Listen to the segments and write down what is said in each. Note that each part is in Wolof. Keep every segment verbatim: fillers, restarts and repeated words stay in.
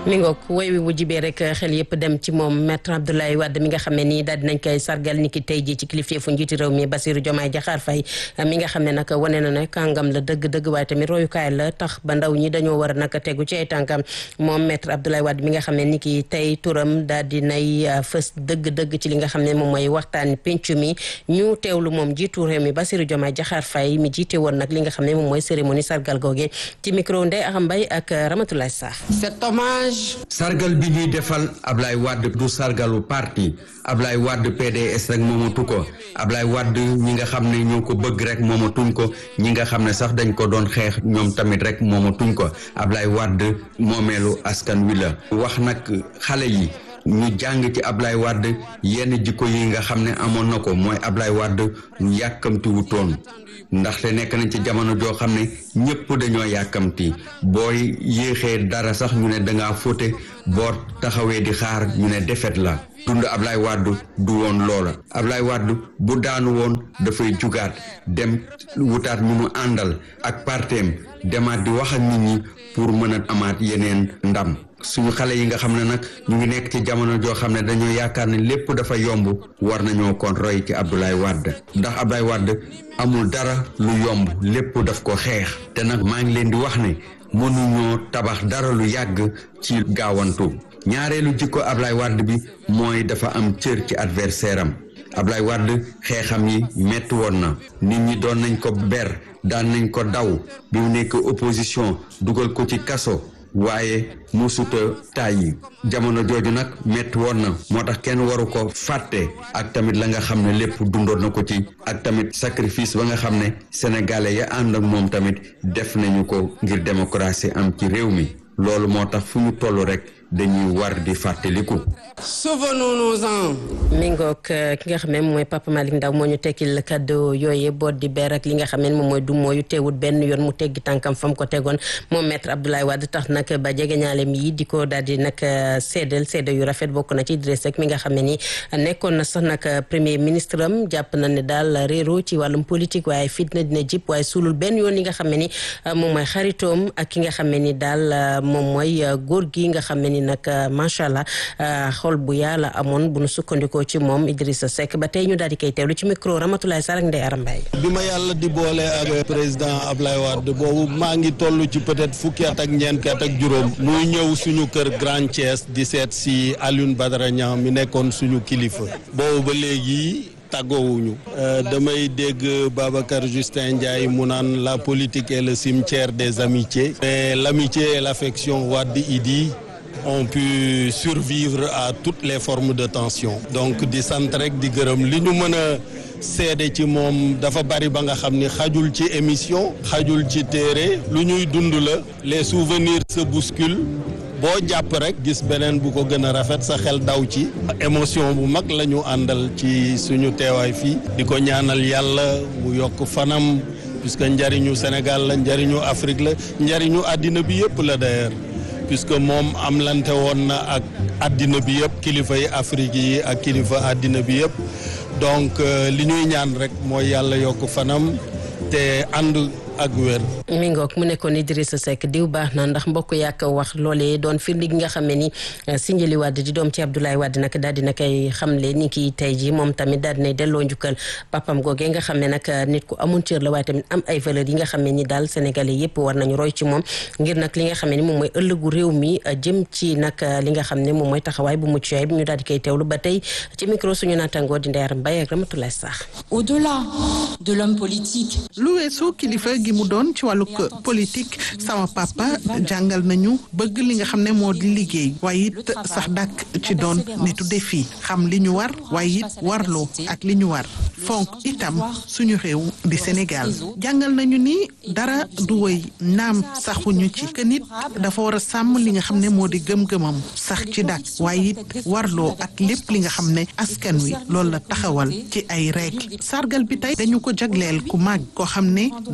mi ngoog woy wi bu jibee rek xel yëpp dem ci moom maître Abdoulaye Wade mi nga xam ne nii daal dinañ koy sargal ni ki tey ji ci kilifteefu njiiti réew mi Bassirou Diomaye Diakhar Faye mi nga xam ne nag wane na ne kàngam la dëgg-dëgg waaye tamit royukaay la tax ba ndaw ñi dañoo war a nag tegu ci ay tànkam moom maître Abdoulaye Wade mi nga xam ne ni ki tey turam daal dinay fës dëgg-dëgg ci li nga xam ne moom mooy waxtaan pencu mi ñu teewlu moom jiitu réew mi Bassirou Diomaye Diakhar Faye mi jiite woon nag li nga xam ne moom mooy cérémonie sargal googe ci micro Ndeye Aram Mbaye ak Ramatoulaye Sarr. Cet hommage. sargal bi ñuy defal Ablaye Wade du sargalu parti Ablaye Wade P D S rek moomatu ko Ablaye Wade ñi nga xam ne ñoo ko bëgg rek moomatuñ ko ñi nga xam ne sax dañ ko doon xeex ñoom tamit rek moomatuñ ko Ablaye Wade moomeelu askan wi la wax nag xale yi ñu jàng ci Ablaye Wade yenn jikko yi nga xam ne amoon na ko mooy Ablaye Wade yàkkamti wutoon ndaxte nekk nañ ci jamono joo xam ne ñëpp dañoo yàkkamti booy yéexee dara sax ñu ne dangaa fóote boo taxawee di xaar ñu ne defet la dund Ablaye Wade du woon loola Ablaye Wade bu daanu woon dafay jugaat dem wutaat ñu mu àndal ak parteem demaat di wax ak nit ñi pour mën a amaat yeneen ndam suñu xale yi nga xam ne nag ñu ngi nekk ci jamono joo xam ne dañoo yaakaar ne lépp dafa yomb war nañoo kon roy ci Abdoulaye Wade ndax Abdoulaye Wade amul dara lu yomb lépp daf ko xeex te nag maa ngi leen di wax ne mënuñoo tabax dara lu yàgg ci gaawantu ñaareelu jikko Abdoulaye Wade bi mooy dafa am cër ci adversaire am Abdoulaye Wade xeexam yi metti woon na nit ñi doon nañ ko ber daan nañ ko daw bi mu nekk opposition dugal ko ci kaso waaye musuta tàyyi jamono jooju nag metti woon na moo tax kenn waru ko fàtte ak tamit la nga xam ne lépp dundoon na ko ci ak tamit sacrifice ba nga xam ne sénégalais ya ànd ak moom tamit def nañu ko ngir démocratie am ci réew mi loolu moo tax fu ñu toll rek dañuy war di fàttaliku. Souvenons-nous-en. mi ngoog ki nga xam ne moom mooy Papa Malick Ndaw moo ñu tekkil kaddu yooyee boot di beer ak li nga xam ne moom mooy du mooyu teewut benn yoon mu teggi tànkam fam ko tegoon moom maître Abdoulaye Wade tax nag ba jege ñaalem yi di ko daal di nag seedal seede yu rafet bokk na ci Idriss Seck mi nga xam ne ni nekkoon na sax nag premier ministre am jàpp na ne daal réero ci wàllum politique waaye fitna dina jib waaye suulul benn yoon li nga xam ne ni moom mooy xaritoom ak ki nga xam ne ni daal moom mooy góor gi nga xam ne ni nag macha allah xol bu yàlla amoon bu nu sukkandikoo ci moom Idrissa Seck ba tey ñu daal di koy teewlu ci micro Ramatoulaye Sarr ak Ndeye Aram Mbaye. bi ma yàlla di boole ak président Ablaye Wade boobu maa ngi toll ci peut-être fukki at ak ñeent at ak juróom muy ñëw suñu kër Grand Thiès di seet si Alioune Badara Niang mi nekkoon suñu kilifa boobu ba léegi tàggoowuñu damay dégg Babacar Justin Ndiaye mu naan la politique est le cimetière des amitiés mais l'amitié et l'affection Wade Idi ont pu survivre à toutes les formes de tension donc di sant rek di gërëm li ñu mën a seede ci moom dafa bari ba nga xam ni xajul ci émission xajul ci téere lu ñuy dund la les souvenirs se bousculent boo jàpp rek gis beneen bu ko gën a rafet sa xel daw ci émotion bu mag la ñu àndal ci suñu teewaay fii di ko ñaanal yàlla mu yokk fanam puisque njariñu Sénégal la njariñu Afrique la njariñu àddina bi yëpp la d'ailleurs puisque moom am lante woon na ak àddina bi yëpp kilifa yi Afrique yi ak kilifa àddina bi yëpp donc li ñuy ñaan rek mooy yàlla yokk fanam te ànd ak wér. mi ngoog mu nekkoon Idrissa Seck diw baax na ndax mbokk yàq wax loolee doon firnde gi nga xam ne ni Sindiély Wade di doom ci Abdoulaye Wade nag daal dina koy xamle ni ki tey ji moom tamit daal dinay delloo njukkal papam googee nga xam ne nag nit ku amoon cër la waaye tamit am ay valeurs yi nga xam ne ni daal sénégalais yëpp war nañu roy ci moom ngir nag li nga xam ne ni moom mooy ëllëgu réew mi jëm ci nag li nga xam ne moom mooy taxawaay bu mucc ayib ñu daal di koy teewlu ba tey ci micro suñu naatangoo di Ndeye Aram Mbaye ak Ramatoulaye Sarr. Au-delà de l'homme politique. lu weesu kilifa gi mu doon ci wàllu politique sama papa jàngal nañu bëgg li nga xam ne moo di liggéey waaye it sax dàkk ci doon nitu défi xam li ñu war waaye it warloo ak li ñu war fonk itam suñu réew di Sénégal jàngal nañu ni dara du wëy naam saxuñu ci que nit dafa war a sàmm li nga xam ne moo di gëm-gëmam sax ci dàkk waaye it warloo ak lépp li nga xam ne askan wi loolu la taxawal ci ay règle sargal bi tey dañu ko jagleel ku màgg koo xam ne dafa am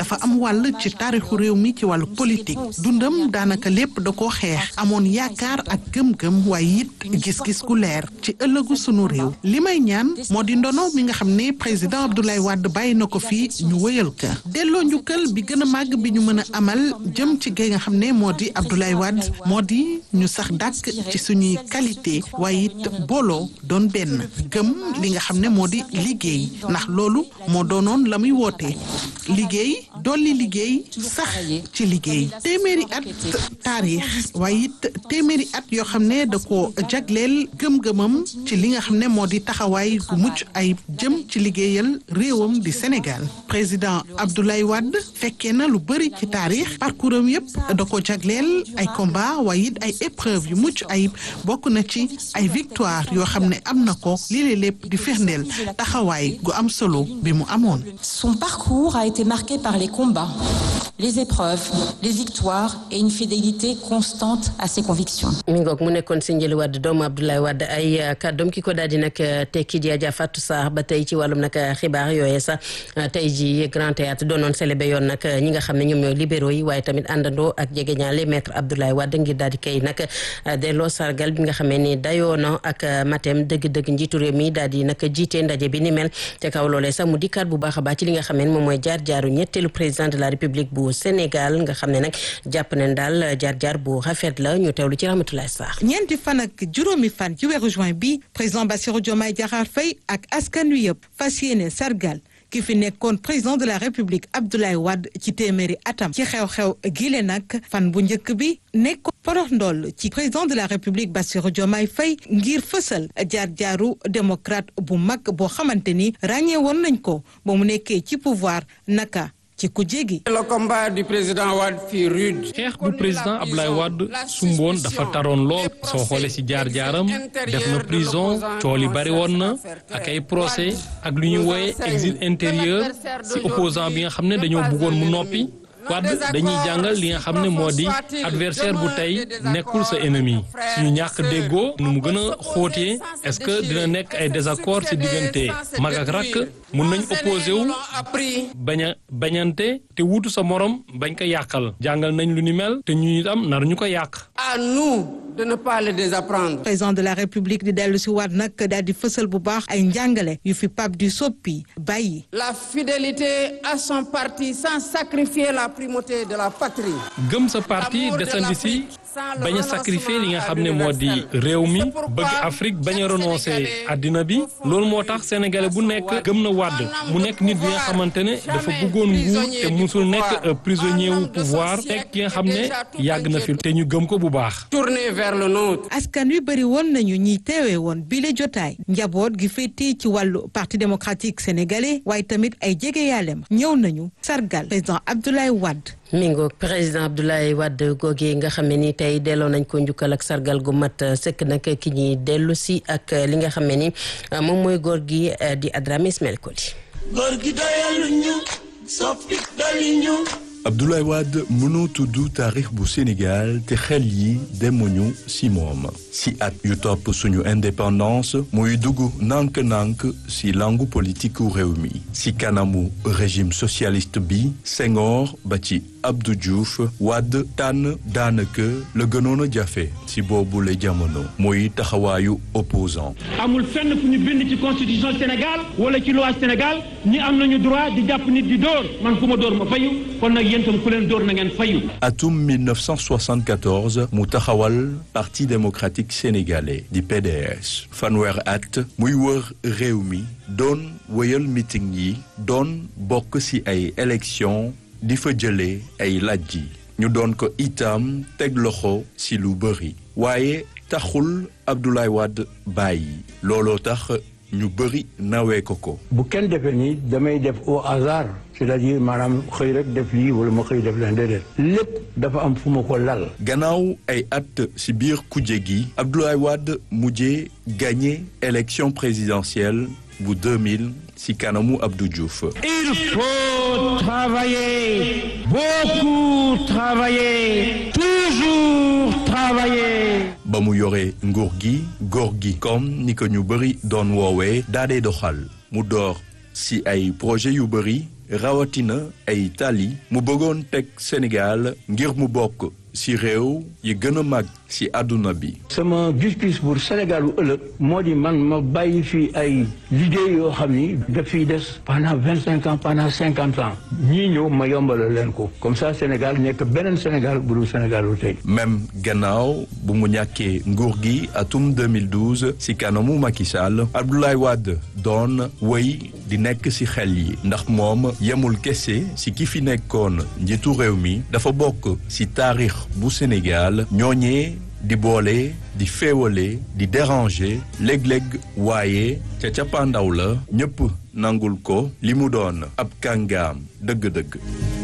wàll ci taarixu réew mi ci wàllu politique dundam daanaka lépp da koo xeex amoon yaakaar ak gëm-gëm waaye it gis-gis ku leer ci ëllëgu sunu réew li may ñaan moo di ndono mi nga xam ne président Abdoulaye Wade bàyyi na ko fii ñu wëyal ka delloo njukkal bi gën a màgg bi ñu mën a amal jëm ci gay nga xam ne moo di Abdoulaye Wade moo di ñu sax dàkk ci suñuy qualité waaye it booloo doon benn gëm li nga xam ne moo di liggéey ndax loolu moo doonoon la muy woote liggéey dolli liggéey sax ci liggéey téeméeri at taarix waaye it téeméeri at yoo xam ne da ko jagleel gëm-gëmam ci li nga xam ne moo di taxawaay gu mucc ay jëm ci liggéeyal réewam di Sénégal président Abdoulaye Wade fekkee na lu bëri ci taarix parcours am yëpp da ko jagleel ay combat waaye it ay épreuve yu mucc ayib bokk na ci ay victoire yoo xam ne am na ko lii lépp di firndeel taxawaay gu am solo bi mu amoon. Son parcours a été marqué par les combats, les épreuves, les victoires et une fidélité constante à ses convictions. mi ngoog mu nekkoon si Njëli Wade doomu Abdoulaye Wade ay kàddoom ki ko daal di nag tekki di Adja Fatou Sarr ba tey ci wàllum nag xibaar yooyee sax tey ji Grand Théâtre doonoon célébé yoon nag ñi nga xam ne ñoom ñooy libéraux yi waaye tamit àndandoo ak jegeñaale maître Abdoulaye Wade ngir daal di kay nag delloo sargal bi nga xamee ni dayoo na ak matem dëgg-dëgg njiitu réew mi daal di nag jiite ndaje bi ni mel te kaw loolee sax mu dikkaat bu baax a baax ci li nga xamee ni moom mooy jaar-jaaru ñetteelu président de la République bu Sénégal nga xam ne nag jàpp nañ daal jaar-jaar bu rafet la ñu teewlu ci Ramatoulaye Sarr. ñeenti fan ak juróomi fan ci weeru juin bi président Bassirou Diomaye Diakhar Faye ak askan wi yëpp fas yéene sargal ki fi nekkoon président de la République Abdoulaye Wade ci téeméeri atam ci xew-xew gile nag fan bu njëkk bi nekkoon porox ndool ci président de la République Bassirou Diomaye Faye ngir fësal jaar-jaaru démocrate bu mag boo xamante ni ràññee woon nañ ko ba mu nekkee ci pouvoir naka ci ku jégi. Le combat du président Wade fut rude. xeex bu président Abdoulaye Wade sumboon dafa taroon lool soo xoolee ci jaar-jaaram def na prison cool yi bari woon na ak ay procès ak lu ñuy wooye exil intérieur ci opposant bi nga xam ne dañoo bëggoon mu noppi. Wade dañuy jàngal li nga xam ne moo di adversaire bu tey nekkul sa ennemi suñu ñàkk déggoo nu mu gën a xóotee est-ce que dina nekk ay désaccord ci diggante mag ak rakk mun nañ opposé wu bañ a bañante te wuutu sa morom bañ ko yàqal jàngal nañ lu ni mel te ñu itam nar ñu ko yàq. À nous de ne pas le désapprendre. président de la République di dellu si waat nag daal di fësal bu baax ay njàngale yu fi Pape du Soppi bàyyi. La fidélité à son parti sans sacrifier la primauté de la patrie. gëm sa parti desandi si bañ a sacrifier li nga xam ne moo di réew mi bëgg Afrique bañ a renoncer àddina bi loolu moo tax sénégalais bu nekk gëm na Wade mu nekk nit bi nga xamante ne dafa bëggoon nguur te musul nekk prisonnier wu pouvoir teg ki nga xam ne yàgg na fi te ñu gëm ko bu baax. Tourner vers le nôtre. askan wi bëri woon nañu ñiy teewee woon bile jotaay njaboot gi féetee ci wàllu parti démocratique sénégalais waaye tamit ay jegeyaalem ñëw nañu sargal président Abdoulaye Wade. mingoog président Abdoulaye Wade googee nga xam ne ni tey delloo nañ ko njukkal ak sargal gu mat sëkk nag ki ñuy dellu si ak li nga xam ne ni moom mooy góor gi di Adrame Ismaël Koli. góor gi doyalu ñu soppi doli ñu. Abdoulaye Wade mënoo tudd taarix bu Sénégal te xel yi demuñu si moom si at yu topp suñu indépendance muy dugg nànk-nànk si langu politique réew mi si kanamu régime socialiste bi Senghor ba ci Abdou Diouf Wade tànn daanaka la gënoon a jafe si boobu la jamono muy taxawaayu opposant amul fenn fu ñu bind ci constitution Sénégal wala ci loi Sénégal ni am nañu droit di jàpp nit di dóor man ku ma dóor ma fayu kon nag yéen tam ku leen dóor na ngeen fayu. atum mille neuf cent soixante-quatorze mu taxawal parti démocratique sénégalais di P D S fanweer at muy wër réew mi doon wéyal meeting yi doon bokk ci ay élections di fa jëlee ay laaj yi ñu doon ko itam teg loxo ci lu bëri waaye taxul Abdoulaye Wade bàyyi looloo tax ñu bëri nawee ko ko. bu kenn defee ni damay def au hasard c'est-à-dire maanaam xëy rek def lii wala ma xëy def leen déedéet lépp dafa am fu ma ko lal. gannaaw ay at ci biir kuje gi Abdoulaye Wade mujjee gagné élection présidentielle bu deux mille ci kanamu Abdou Diouf. Il faut travailler, beaucoup travailler, toujours travailler. ba mu yore nguur gi góor gi comme ni ko ñu bëri doon woowee daa dee doxal mu door ci ay projet yu bëri rawatina ay tali mu bëggoon teg Sénégal ngir mu bokk ci réew yi gën a mag ci àdduna bi. sama gis-gis pour Sénégal bu ëllëg moo di man ma bàyyi fii ay liggéey yoo xam ni daf fiy des pendant vingt cinq ans pendant cinquante ans ñii ñëw ma yombalal leen ko comme ça Sénégal nekk beneen Sénégal bu dul Sénégal bu tey. même gannaaw bu mu ñàkkee nguur gi atum deux mille douze ci kanamu Macky Sall Abdoulaye Wade doon wéy di nekk ci xel yi ndax moom yemul kese ci ki fi nekkoon njiitu réew mi dafa bokk ci taarix bu Sénégal ñooñee di boole di féewale di déranger léeg-léeg waaye ca cappaandaw la ñëpp nangul ko li mu doon ab kàngaam dëgg-dëgg.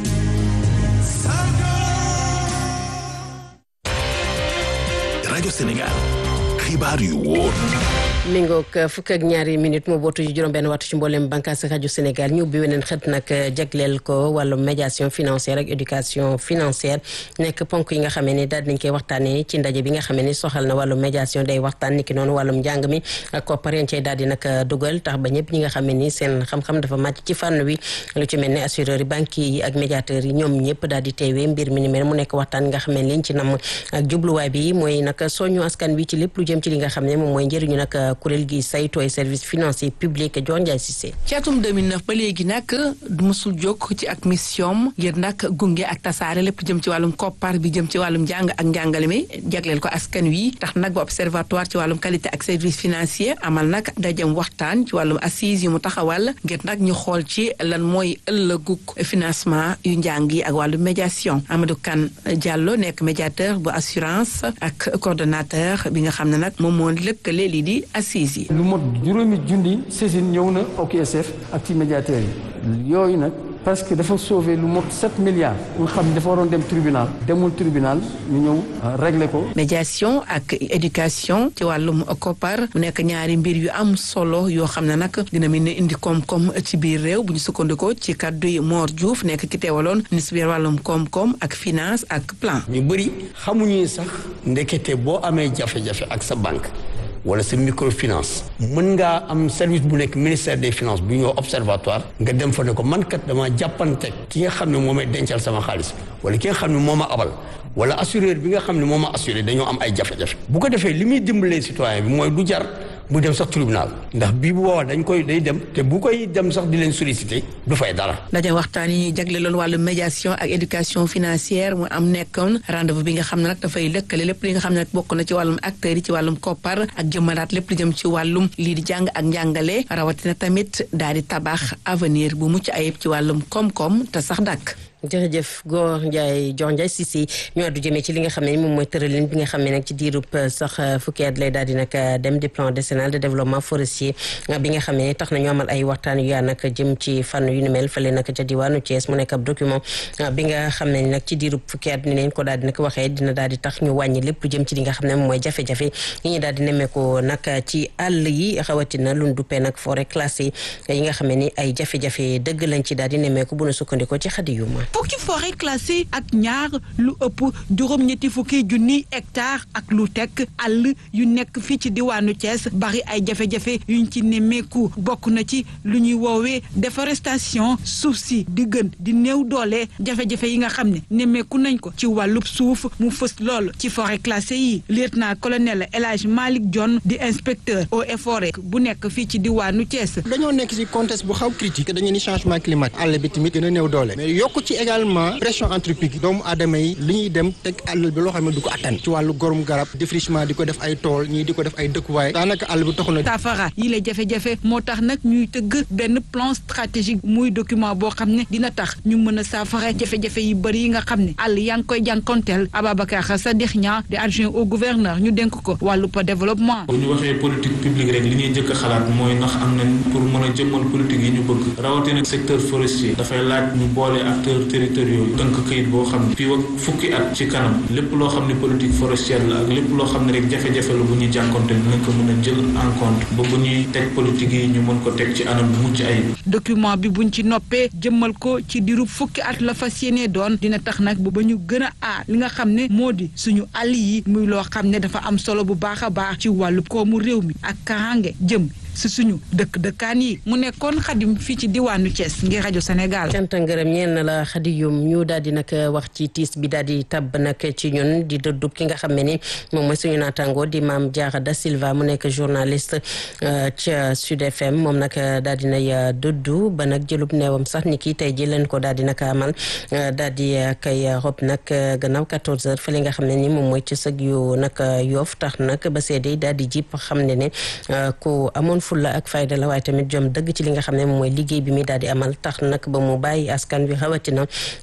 rajo Sénégal xibaar yu wóor. mi ngoog fukk ak ñaari minute moo bootu ci juróom benn waxtu ci mboolem bànqaas rajo Sénégal ñu ubbi weneen xët nag jagleel ko wàllu médiation financière ak éducation financière nekk ponk yi nga xamee ni daal dinañ koy waxtaanee ci ndaje bi nga xamee ni soxal na wàllu médiation day waxtaan niki noonu wàllum njàng mi ak koppar yañ cay daal di nag dugal tax ba ñëpp ñi nga xamee ni seen xam-xam dafa màcc ci fànn wi lu ci mel ni assureurs yi banques yi ak médiateurs yi ñoom ñëpp daal di teewee mbir mi ni mel mu nekk waxtaan nga xamee liñ ci nam ak jubluwaay bi mooy nag soñu askan wi ci lépp lu jëm ci li nga xam ne moom mooy njëriñu nag kuréel gi saytu ay service financier public Dior Ndiaye Cissé. ci atum deux mille neuf ba léegi nag musul jóg ci ak mission ngir nag gunge ak tasaare lépp jëm ci wàllum koppar bi jëm ci wàllum njàng ak njàngale mi jagleel ko askan wi tax nag ba observatoire ci wàllum qualité ak service financier amal nag dajem waxtaan ci wàllum assise yu mu taxawal ngir nag ñu xool ci lan mooy ëllëgug financement yu njàng yi ak wàllum médiation Amadou Kane Diallo nekk médiateur bu assurance ak coordonnateur bi nga xam ne nag moom moo lëkkale lii di assise yi. lu mot juróomi junni saisine ñëw na O Q S F ak ci médiateurs yi yooyu nag parce que dafa sauver lu mot sept milliards nga xam ne dafa waroon dem tribunal demul tribunal ñu ñëw régler ko. médiation ak éducation ci wàllum koppar mu nekk ñaari mbir yu am solo yoo xam ne nag dina mën a indi koom-koom ci biir réew bu ñu sukkandikoo ci kàddu yi Mor Diouf nekk ki teewaloon ministre bi wàllum koom-koom ak finance ak plan. ñu bëri xamuñu sax ndekete boo amee jafe-jafe ak sa banque. wala sa microfinance mën ngaa am service bu nekk ministère des finances bu ñëw observatoire nga dem fa ne ko man kat dama jàppante ki nga xam ne moo may dencal sama xaalis wala ki nga xam ne moo ma abal wala assureur bi nga xam ne moo ma assuré dañoo am ay jafe-jafe bu ko defee li muy dimbalee citoyen bi mooy du jar mu dem sax tribunal ndax bii bu boobaa dañ koy day dem te bu koy dem sax di leen solliciter du fay dara. daje waxtaan yi ñuy jagleeloon wàllu médiation ak éducation financière mu am nekkoon rendez-vous bi nga xam ne nag dafay lëkkale lépp li nga xam ne nag bokk na ci wàllum acteurs yi ci wàllum koppar ak jëmmalaat lépp li jëm ci wàllum lii di jàng ak njàngale rawatina tamit daal di tabax avenir bu mucc ayib ci wàllum koom-koom te sax dàkk. jërëjëf Dior Ndiaye Dior Ndiaye Cissé ñu àddu jëmee ci li nga xam ne moom mooy tëralin bi nga xam ne nag ci diirub sax fukki at lay daal di nag dem di plan décennal de développement forestier bi nga xam ne tax na ñu amal ay waxtaan yu yaa nag jëm ci fànn yu ni mel fële nag ca diwaanu Thiès mu nekk ab document bi nga xam ne nag ci diirub fukki at ni leen ko daal di nag waxee dina daal di tax ñu wàññi lépp lu jëm ci li nga xam ne moom mooy jafe-jafe yi ñu daal di nemmeeku nag ci àll yi rawatina lu duppee nag forêt classée yi nga xam ne ni ay jafe-jafe dëgg lañ ci daal di nemmeeku bu nu sukkandikoo ci xadi yu ma fukki forêt classée ak ñaar lu ëpp juróom-ñetti fukki junni hectare ak lu tekk àll yu nekk fii ci diwaanu Thiès bari ay jafe-jafe yuñ ci nemmeeku bokk na ci lu ñuy woowee déforestation suuf si di gën di néew doole jafe-jafe yi nga xam ne nemmeeku nañ ko ci wàllub suuf mu fës lool ci forêt classée yi lieutenant colonel El Hadj Malick Dione di inspecteur eaux et forêt bu nekk fii ci diwaanu Thiès. dañoo nekk ci contexte bu xaw critique dañu ni changement climatique àll bi tamit gën a néew doole mais yokk ci également pression anthropique doomu aadama yi li ñuy dem teg àll bi loo xam ne du ko attan ci wàllu gorum garab défrichement di ko def ay tool ñii di ko def ay dëkkuwaay daanaka àll bi taxu na. saafara yi la jafe-jafe moo tax nag ñuy tëgg benn plan stratégique muy document boo xam ne dina tax ñu mën a saafara jafe-jafe yi bëri yi nga xam ne àll yaa ngi koy jànkonteel Ababacar Sadikh Niang di adjoint au gouverneur ñu dénk ko wàllu développement. bu ñu waxee politique publique rek li ñuy jëkk a xalaat mooy ndax am nañ pour mën a jëmmal politique yi ñu bëgg rawatina secteur forestier dafay laaj ñu boole acteurs territoriaux tënk këyit boo xam ne fii ak fukki at ci kanam lépp loo xam ne politique forestière la ak lépp loo xam ne rek jafe-jafe la bu ñuy jànkonte dinañ ko mën a jël en compte ba bu ñuy teg politique yi ñu mën ko teg ci anam bu mucc ayib. document bi buñ ci noppee jëmmal ko ci diirub fukki at la fas yéenee doon dina tax nag ba ba ñu gën a aar li nga xam ne moo di suñu àll yi muy loo xam ne dafa am solo bu baax a baax ci wàllu koomu réew mi ak karange jëm si suñu dëkk dëkkaan yi mu nekkoon Xadim fii ci diwaanu Thiès ngir rajo Sénégal. cant ngërëm ñeen na la Xadi Yum ñu daal di nag wax ci tiis bi daal di tabb nag ci ñun di dëddub ki nga xam ne ni moom mooy suñu naataango di Mame Diarra Da Silva mu nekk journaliste ca Sud F M moom nag daal di nay dëddu ba nag jëlub neewam sax ni kii tey ji leen ko daal di nag amal daal di kay rob nag gannaaw quatorze heures fële nga xam ne ni moom mooy ci sëg yu nag Yoff tax nag ba seede daal di jip xam ne ne ku amoon fulla ak fayda la waaye tamit jom dëgg ci li nga xam ne moom mooy liggéey bi mi daal di amal tax nag ba mu bàyyi askan wi rawatina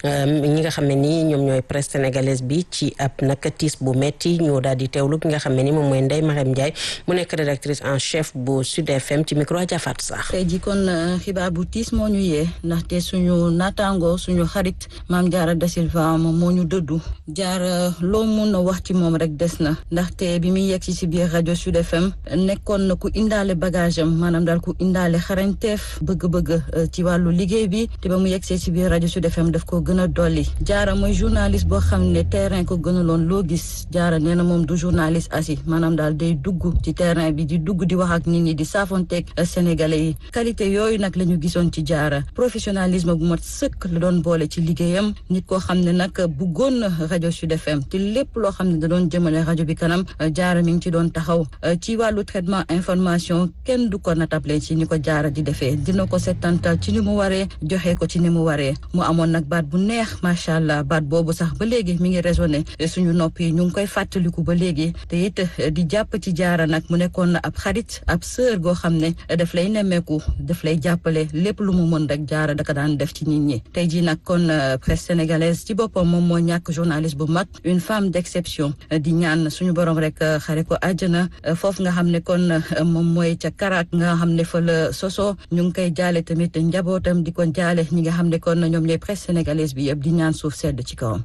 ñi nga xam ne ni ñoom ñooy presse sénégalaise bi ci ab nag tiis bu metti ñu daal di teewlu ki nga xam ne ni moom mooy Ndeye Marème Ndiaye mu nekk rédactrice en chef bu Sud F M ci micro Jafat sax tey ji kon xibaar bu tiis moo ñu yee ndaxte suñu naataango suñu xarit Mame Diarra Da Silva moom moo ñu dëddu jaar loo mun a wax ci moom rek des na ndaxte bi muy yegg si si biir rajo Sud F M nekkoon na ku indaale bagage am maanaam daal ku indaale xarañteef bëgg-bëgg ci wàllu liggéey bi te ba mu yegg see si biir rajo Sud F M daf ko gën a dolli Diarra mooy journaliste boo xam ne terrain ko gënaloon loo gis Diarra nee na moom du journaliste assis maanaam daal day dugg ci terrain bi di dugg di wax ak nit ñi di saafonteeg sénégalais yi qualité yooyu nag la ñu gisoon ci Diarra professionnalisme bu mat sëkk la doon boole ci liggéeyam nit koo xam ne nag bëggoon na rajo Sud F M te lépp loo xam ne da doon jëmale rajo bi kanam Diarra mi ngi ci doon taxaw ci wàllu traitement information kenn du ko natable ci ni ko Diarra di defee dina ko settantal ci ni mu waree joxe ko ci ni mu waree mu amoon nag baat bu neex macha allah baat boobu sax ba léegi mi ngi résonné suñu nopp yi ñu ngi koy fàttaliku ba léegi te it di jàpp ci Diarra nag mu nekkoon na ab xarit ab sœur goo xam ne daf lay nemmeeku daf lay jàppale lépp lu mu mën rek Diarra daka daan def ci nit ñi tey jii nag kon presse sénégalaise ci boppam moom moo ñàkk journaliste bu mag une femme d'exception di ñaan suñu borom rek xare ko àjjana foofu nga xam ne kon moom mooy ca Karak nga xam ne fa la soso ñu ngi koy jaale tamit njabootam di ko jaale ñi nga xam ne kon ñoom ñooy presse sénégalaise bi yëpp di ñaan suuf sedd ci kawam.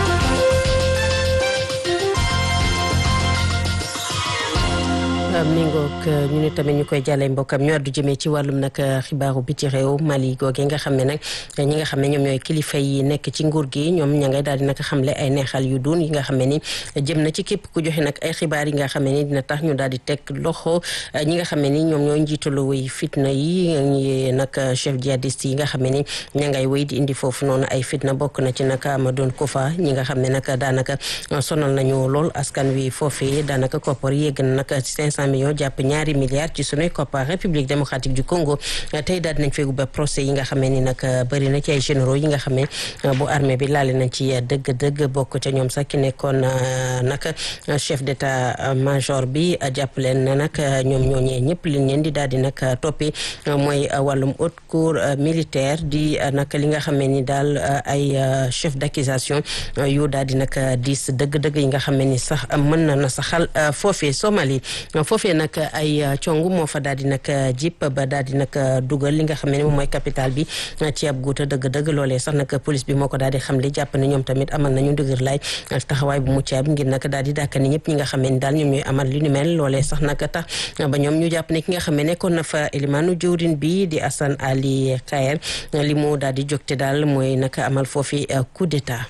mi ngoog ñu ne tamit ñu koy jàllee mbokkam ñu àddu jëmee ci wàllum nag xibaaru biti réew Mali googe nga xam ne nag ñi nga xam ne ñoom ñooy kilifa yi nekk ci nguur gi ñoom ña ngay daal di nag xamle ay neexal yu duun yi nga xam ne ni jëm na ci képp ku joxe nag ay xibaar yi nga xam ne ni dina tax ñu daal di teg loxo ñi nga xam ne ni ñoom ñooy njiitalu woy fitna yi ñi nag chef djihadiste yi nga xam ne ni ña ngay woy di indi foofu noonu ay fitna bokk na ci nag Amadou Kofa ñi nga xam ne nag daanaka sonal nañu lool askan wi foofee daanaka koppar yegg na nag cinq cent millions jàpp ñaari milliards ci sunuy koppar République démocratique du Congo tey daal dinañ fay ubbi procès yi nga xamee ni nag bëri na ci ay généraux yi nga xam ne bu armée bi laale nañ ci dëgg-dëgg bokk ca ñoom sax ki nekkoon nag chef d'état major bi jàpp leen na nag ñoom ñooñee ñëpp liñ leen di daal di nag toppi mooy wàllum haute cour militaire di nag li nga xamee ni daal ay chef d'accusation yu daal di nag diis dëgg-dëgg yi nga xamee ni sax mën na na saxal foofee Somalie foofee nag ay congu moo fa daal di nag jip ba daal di nag dugal li nga xam ne moom mooy capital bi ci ab guuta dëgg-dëgg loolee sax nag police bi moo ko daal di xam li jàpp ne ñoom tamit amal nañu dëgër laay taxawaay bu mucc ayib ngir nag daal di dàkk ni ñëpp ñi nga xam ne daal ñoom ñooy amal li ni mel loolee sax nag tax ba ñoom ñu jàpp ne ki nga xam ne nekkoon na fa élimaanu jëwrin bi di Assane Ali Kayer li mu daal di jógte daal mooy nag amal foofi coup d'état.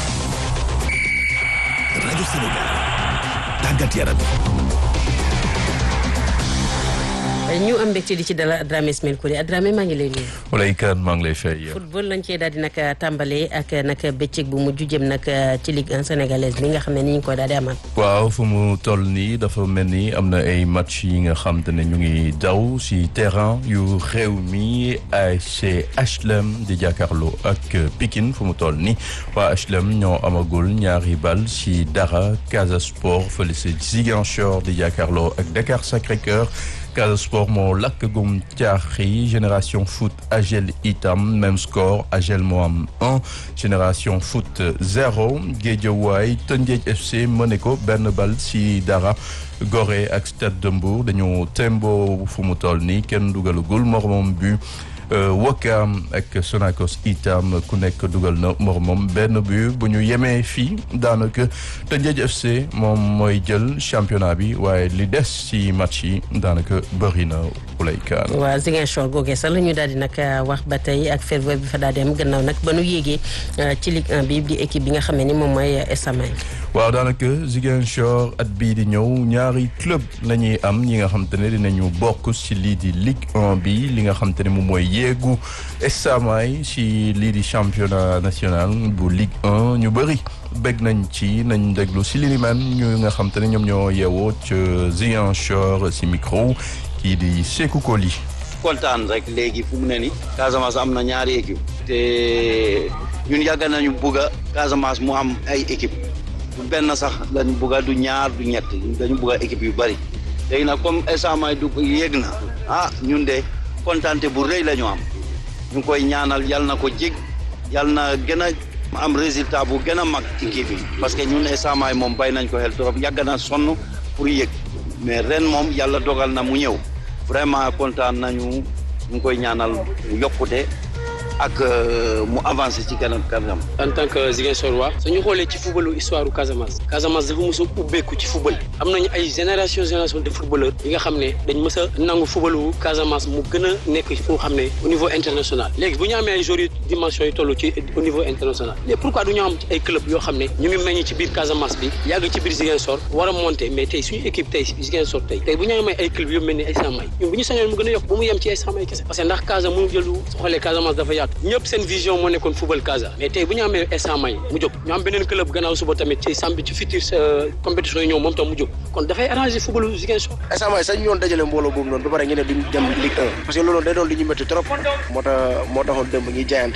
rajo Sénégal tàggat yaram. ñu am mbégte di ci dala Adramé Ismaël Kouli Adramé maa ngi lay nuyu. Walaay kan maa ngi lay fay. football lañ cee daal di nag tàmbalee ak nag bëccëg bu mujj jëm nag ci Ligue un sénégalaise bi nga xam ne ni ñu koy daal di amal. waaw fu mu toll nii dafa mel ni am na ay match yi nga xam te ne ñu ngi daw si terrain yu réew mi A S C H L M di jàkkaarloo ak Pikine fu mu toll nii waa H L M ñoo amagul ñaari bal si dara Casa Sport fële si Ziguinchor di jàkkaarloo ak Dakar Sacré-Cœur. Casa Sport moo lakk gum caaxi Génération Foot Agel itam même score Agel moo am un Génération Foot zéro Guédiawaye Teungueth F C mëne ko benn bal si dara Gorée ak Stade de Mbour dañu tembo fu mu toll nii kenn dugalagul moromam bu Wakam ak Sonacos itam ku nekk dugal na moromam benn but bu ñu yemee fii daanaka Teungueth F C moom mooy jël championnat bi waaye li des ci match yi daanaka bëri na ulaykaan. waaw Ziguinchor googee sax la ñu daal di nag wax ba tey ak ferveur bi fa daal di am gannaaw nag ba nu yéegee ci Ligue un bi di équipe bi nga xam ne ni moom mooy Esamay. waaw daanaka Ziguinchor at bii di ñëw ñaari club la ñuy am ñi nga xam te ne dinañu bokk ci lii di Ligue un bi li nga xam te ne moom mooy yéegu Esamaay ci lii di championnat national bu Ligue un ñu bëri bëgg nañ ci nañ déglu ci Liliman ñu nga xam te ne ñoom ñoo yeewoo ca Ziguinchor ci micro kii di Sékou Koli. kontaan rek léegi fu mu ne ni Casamance am na ñaari équipe te ñun yàgg nañu bugg a Casamance mu am ay équipe du benn sax lañ bugg a du ñaar du ñett dañu bugg a équipe yu bari léegi nag comme Esamaay du yéeg na ah ñun de kontaante bu rëy la ñu am ñu koy ñaanal yal na ko jig yal na gën a am résultat bu gën a mag ci kii bi parce que ñun Esamaay moom bay nañ ko xel trop yàgg na sonn pour yéeg mais ren moom yàlla dogal na mu ñëw vraiment kontaan nañu ñu ngi koy ñaanal yokkute ak mu avancé ci kanam kanam. en tant que Ziguinchor waa suñu xoolee ci footballu histoire u Casamance Casamance dafa mos a ubbeeku ci football am nañu ay génération génération de footballeurs yi nga xam ne dañ mës a nangu footballu Casamance mu gën a nekk fu xam ne au niveau international léegi bu ñu amee ay joueurs yu dimension yi toll ci au niveau international léegi pourquoi du ñu am ay club yoo xam ne ñu ngi meññ ci biir Casamance bi yàgg ci biir Ziguinchor war a monter mais tey suñu équipe tey Ziguinchor tey tey bu ñu amee ay club yu mel ni ay Esamaay ñun bu ñu sañoon mu gën a yokk bu mu yem ci Esamaay kese parce que ndax Casa mënu jël su xoolee Casamance dafa yaatu ñëpp seen vision moo nekkoon football Casa mais tey bu ñu amee Esamaay mu jóg ñu am beneen club gannaaw suba tamit ci sambi ci futur compétition yi ñëw moom tam mu jóg kon dafay arranger football Ziguinchor. Esamaay sax ñu doon dajale mbooloo boobu noonu ba pare ñu ne duñ dem Ligue un parce que loolu day doon li ñu métti trop moo tax moo taxoon démb ñuy jaayante